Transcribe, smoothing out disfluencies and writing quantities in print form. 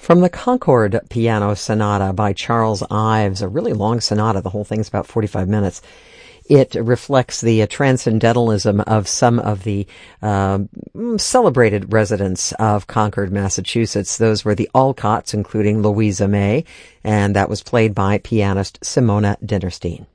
From the Concord Piano Sonata by Charles Ives, a really long sonata. The whole thing's about 45 minutes. It reflects the transcendentalism of some of the celebrated residents of Concord, Massachusetts. Those were the Alcotts, including Louisa May, and that was played by pianist Simona Dinnerstein.